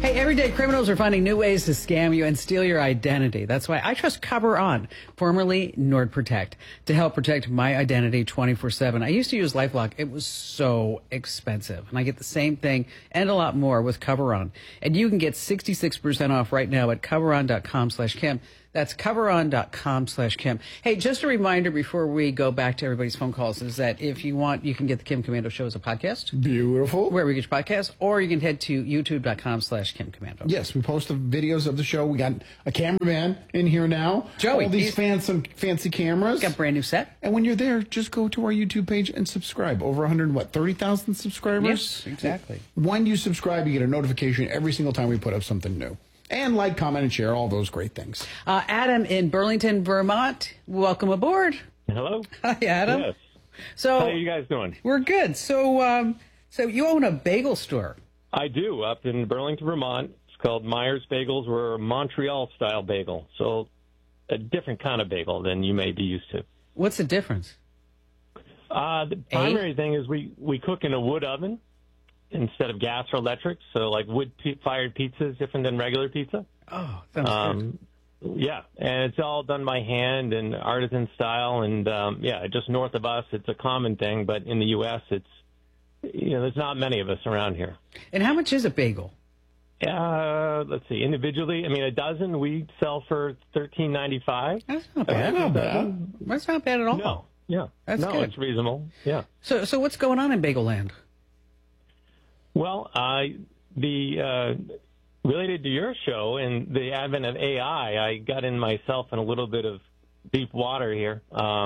Hey, everyday criminals are finding new ways to scam you and steal your identity. That's why I trust CoverOn, formerly NordProtect, to help protect my identity 24/7. I used to use LifeLock. It was so expensive. And I get the same thing and a lot more with CoverOn. And you can get 66% off right now at coveron.com/Kim. That's coveron.com/Kim. Hey, just a reminder before we go back to everybody's phone calls is that if you want, you can get the Kim Komando Show as a podcast. Beautiful. Wherever you get your podcast, or you can head to youtube.com/Kim Komando. Yes, we post the videos of the show. We got a cameraman in here now. Joey. All these fancy cameras. Got a brand new set. And when you're there, just go to our YouTube page and subscribe. Over 130,000 subscribers? Yes, exactly. When you subscribe, you get a notification every single time we put up something new. And like, comment, and share all those great things. Adam in Burlington, Vermont, welcome aboard. Hello. Hi, Adam. Yes. So, how are you guys doing? We're good. So you own a bagel store. I do, up in Burlington, Vermont. It's called Myers Bagels. We're a Montreal-style bagel, so a different kind of bagel than you may be used to. What's the difference? The primary thing is we cook in a wood oven instead of gas or electric, so like wood-fired pizza is different than regular pizza. Oh, sounds good. Yeah, and it's all done by hand and artisan style, and just north of us, it's a common thing, but in the U.S., there's not many of us around here. And how much is a bagel? Let's see. Individually, a dozen we sell for $13.95. That's not bad. That's not bad at all. No, yeah, that's good. It's reasonable. Yeah. So what's going on in Bagel Land? Well, related to your show and the advent of AI, I got in myself in a little bit of deep water here.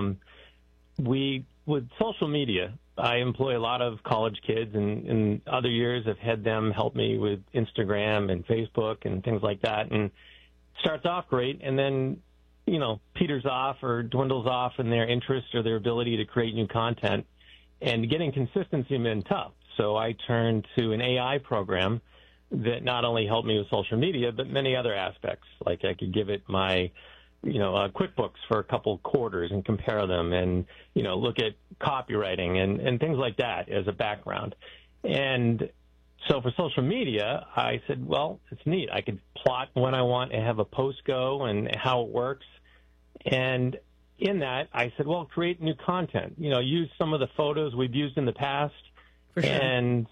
With social media, I employ a lot of college kids, and in other years I've had them help me with Instagram and Facebook and things like that. And it starts off great, and then, peters off or dwindles off in their interest or their ability to create new content. And getting consistency has been tough. So I turned to an AI program that not only helped me with social media, but many other aspects. Like I could give it my, QuickBooks for a couple quarters and compare them and, look at copywriting and things like that as a background. And so for social media, I said, well, it's neat. I could plot when I want to have a post go and how it works. And in that, I said, well, create new content. Use some of the photos we've used in the past. For sure. And,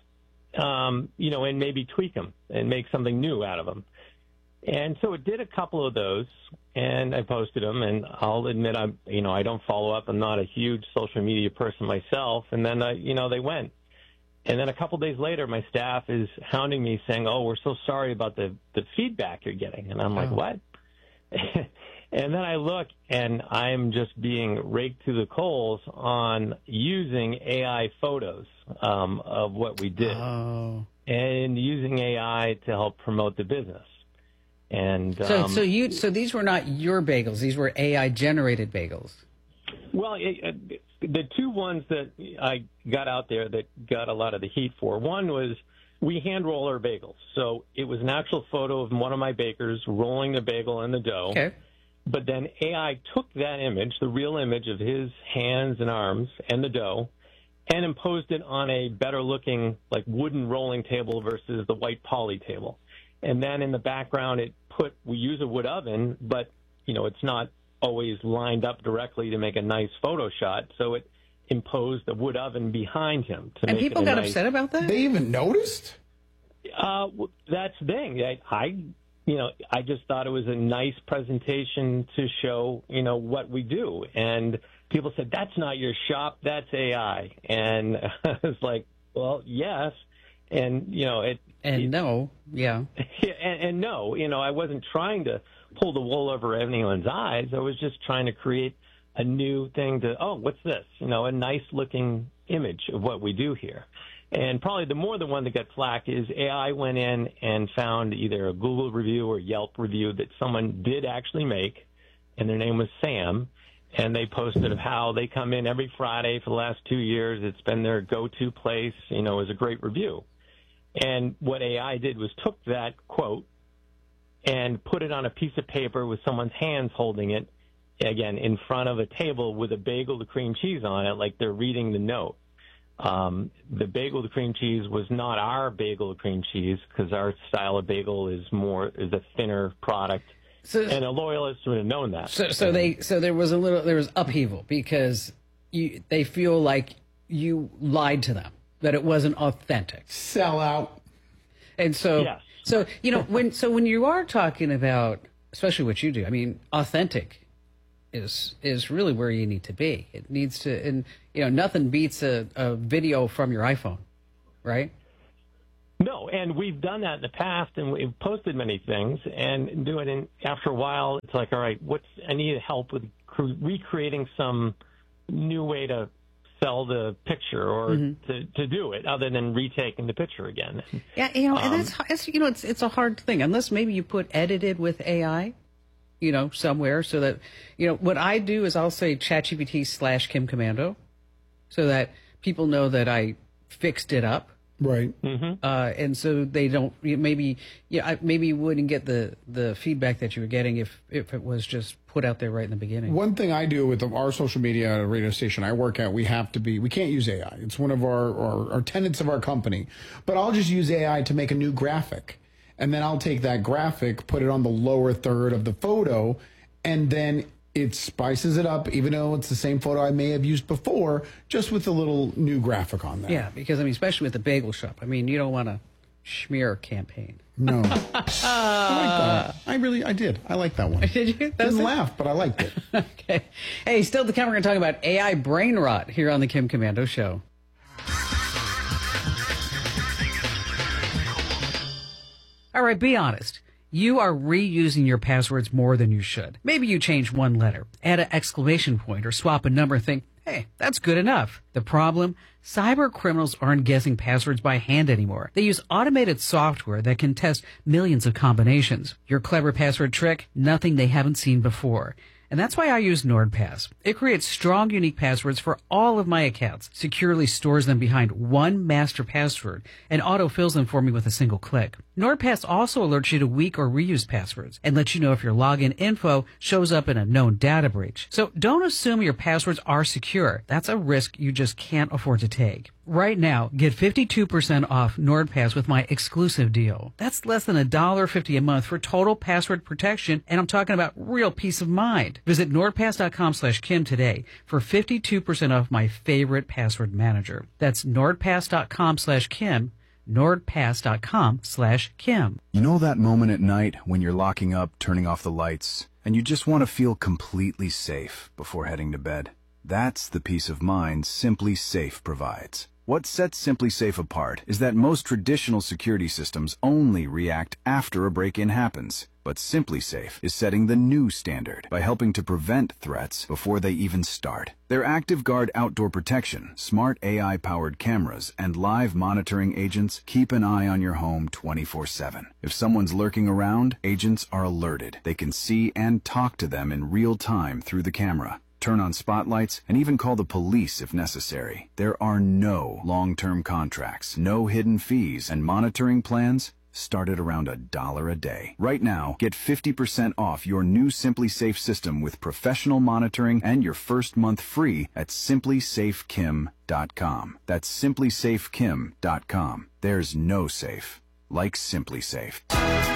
and maybe tweak them and make something new out of them. And so it did a couple of those, and I posted them, and I'll admit I don't follow up. I'm not a huge social media person myself. And then, they went. And then a couple days later, my staff is hounding me saying, oh, we're so sorry about the feedback you're getting. And I'm like, what? And then I look, and I'm just being raked to the coals on using AI photos of what we did, and using AI to help promote the business. And so these were not your bagels; these were AI generated bagels. Well, the two ones that I got out there that got a lot of the heat for, one was we hand roll our bagels, so it was an actual photo of one of my bakers rolling the bagel in the dough. Okay. But then AI took that image, the real image of his hands and arms and the dough, and imposed it on a better-looking, like, wooden rolling table versus the white poly table. And then in the background, we use a wood oven, but, it's not always lined up directly to make a nice photo shot, so it imposed a wood oven behind him. And people got upset about that? They even noticed? That's the thing. I just thought it was a nice presentation to show, what we do. And people said, that's not your shop, that's AI. And I was like, well, yes. And, no, yeah. And no, I wasn't trying to pull the wool over anyone's eyes. I was just trying to create a new thing what's this? A nice looking image of what we do here. And probably the one that got flack is AI went in and found either a Google review or Yelp review that someone did actually make, and their name was Sam, and they posted of how they come in every Friday for the last 2 years. It's been their go-to place, it was a great review. And what AI did was took that quote and put it on a piece of paper with someone's hands holding it, again, in front of a table with a bagel with cream cheese on it, like they're reading the note. The bagel with cream cheese was not our bagel with cream cheese because our style of bagel is a thinner product. And a loyalist would have known that. So there was upheaval because they feel like you lied to them, that it wasn't authentic. Sell out. And so, yes. So, when you are talking about, especially what you do, I mean, authentic is really where you need to be. It needs to, and, nothing beats a video from your iPhone, right? No, and we've done that in the past, and we've posted many things and do it. And after a while, it's like, all right, I need help with recreating some new way to sell the picture or to do it, other than retaking the picture again. Yeah, and it's a hard thing unless maybe you put edited with AI, somewhere, so that what I do is I'll say ChatGPT / Kim Komando, so that people know that I fixed it up. Right. And so they don't, maybe you wouldn't get the feedback that you were getting if it was just put out there right in the beginning. One thing I do with our social media radio station I work at, we can't use AI. It's one of our tenets of our company. But I'll just use AI to make a new graphic. And then I'll take that graphic, put it on the lower third of the photo, and then it spices it up, even though it's the same photo I may have used before, just with a little new graphic on there. Yeah, because, especially with the bagel shop, you don't want a smear campaign. No. I like that. I did. I like that one. Did you? Didn't laugh, but I liked it. Okay. Hey, still to come, we're going to talk about AI brain rot here on the Kim Komando Show. All right, be honest. You are reusing your passwords more than you should. Maybe you change one letter, add an exclamation point, or swap a number and think, hey, that's good enough. The problem? Cyber criminals aren't guessing passwords by hand anymore. They use automated software that can test millions of combinations. Your clever password trick? Nothing they haven't seen before. And that's why I use NordPass. It creates strong, unique passwords for all of my accounts, securely stores them behind one master password, and autofills them for me with a single click. NordPass also alerts you to weak or reused passwords and lets you know if your login info shows up in a known data breach. So don't assume your passwords are secure. That's a risk you just can't afford to take. Right now, get 52% off NordPass with my exclusive deal. That's less than $1.50 a month for total password protection, and I'm talking about real peace of mind. Visit NordPass.com/Kim today for 52% off my favorite password manager. That's NordPass.com/Kim. NordPass.com/Kim. You know that moment at night when you're locking up, turning off the lights, and you just want to feel completely safe before heading to bed? That's the peace of mind Simply Safe provides. What sets Simply Safe apart is that most traditional security systems only react after a break-in happens. But Simply Safe is setting the new standard by helping to prevent threats before they even start. Their ActiveGuard outdoor protection, smart AI-powered cameras, and live monitoring agents keep an eye on your home 24/7. If someone's lurking around, agents are alerted. They can see and talk to them in real time through the camera, turn on spotlights, and even call the police if necessary. There are no long-term contracts, no hidden fees, and monitoring plans start at around $1 a day. Right now, get 50% off your new Simply Safe system with professional monitoring and your first month free at simplysafekim.com. That's simplysafekim.com. There's no safe like Simply Safe.